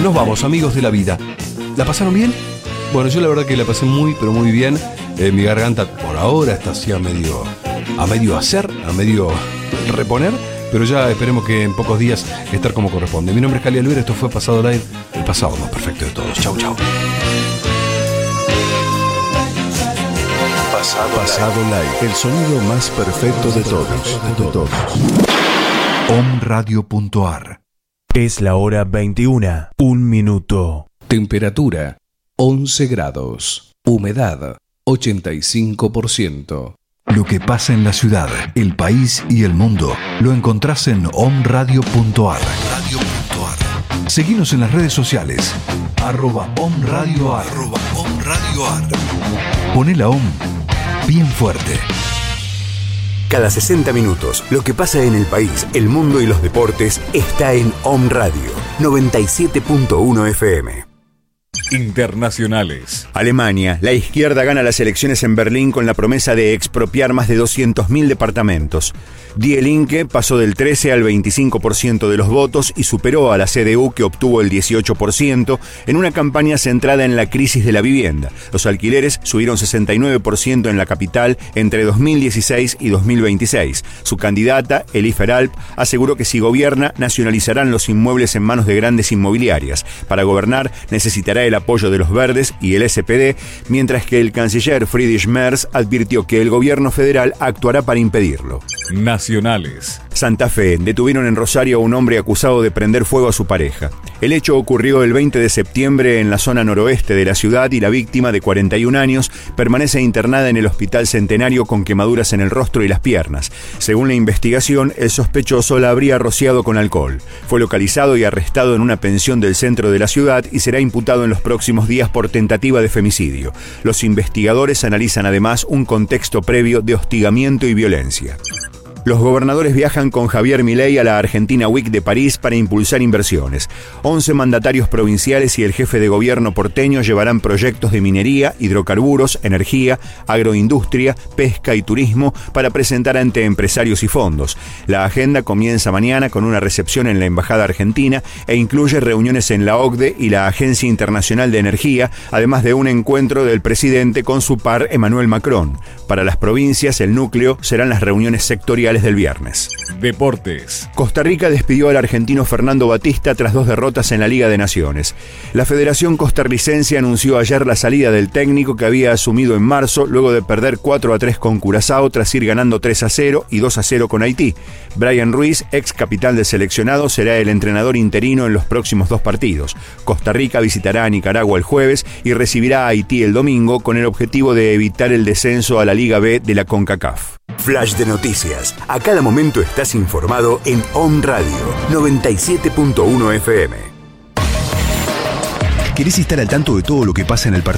Nos vamos, amigos de la vida. ¿La pasaron bien? Bueno, yo la verdad que la pasé muy, pero muy bien. Mi garganta por ahora está así a medio reponer, pero ya esperemos que en pocos días estar como corresponde. Mi nombre es Cali Alvera, esto fue Pasado Live, el pasado más perfecto de todos. Chau, chau. Pasado Live, el sonido más perfecto de todos. Omradio.ar. Es la hora 21, 1 minuto. Temperatura 11 grados. Humedad 85%. Lo que pasa en la ciudad, el país y el mundo lo encontrás en omradio.ar. Seguinos en las redes sociales. @omradioar. Poné la OM bien fuerte. Cada 60 minutos, lo que pasa en el país, el mundo y los deportes está en Om Radio 97.1 FM. Internacionales. Alemania. La izquierda gana las elecciones en Berlín con la promesa de expropiar más de 200.000 departamentos. Die Linke pasó del 13 al 25% de los votos y superó a la CDU, que obtuvo el 18%, en una campaña centrada en la crisis de la vivienda. Los alquileres subieron 69% en la capital entre 2016 y 2026. Su candidata, Elif Eralp, aseguró que si gobierna, nacionalizarán los inmuebles en manos de grandes inmobiliarias. Para gobernar, necesitará el apoyo de los Verdes y el SPD, mientras que el canciller Friedrich Merz advirtió que el gobierno federal actuará para impedirlo. Nacionales. Santa Fe. Detuvieron en Rosario a un hombre acusado de prender fuego a su pareja. El hecho ocurrió el 20 de septiembre en la zona noroeste de la ciudad y la víctima, de 41 años, permanece internada en el Hospital Centenario con quemaduras en el rostro y las piernas. Según la investigación, el sospechoso la habría rociado con alcohol. Fue localizado y arrestado en una pensión del centro de la ciudad y será imputado en los próximos días por tentativa de femicidio. Los investigadores analizan además un contexto previo de hostigamiento y violencia. Los gobernadores viajan con Javier Milei a la Argentina Week de París para impulsar inversiones. 11 mandatarios provinciales y el jefe de gobierno porteño llevarán proyectos de minería, hidrocarburos, energía, agroindustria, pesca y turismo para presentar ante empresarios y fondos. La agenda comienza mañana con una recepción en la Embajada Argentina e incluye reuniones en la OCDE y la Agencia Internacional de Energía, además de un encuentro del presidente con su par Emmanuel Macron. Para las provincias, el núcleo serán las reuniones sectoriales del viernes. Deportes. Costa Rica despidió al argentino Fernando Batista tras 2 derrotas en la Liga de Naciones. La Federación Costarricense anunció ayer la salida del técnico que había asumido en marzo luego de perder 4-3 con Curazao tras ir ganando 3-0 y 2-0 con Haití. Brian Ruiz, ex capitán del seleccionado, será el entrenador interino en los próximos 2 partidos. Costa Rica visitará a Nicaragua el jueves y recibirá a Haití el domingo con el objetivo de evitar el descenso a la Liga B de la CONCACAF. Flash de noticias. A cada momento estás informado en Om Radio 97.1 FM. ¿Querés estar al tanto de todo lo que pasa en el partido?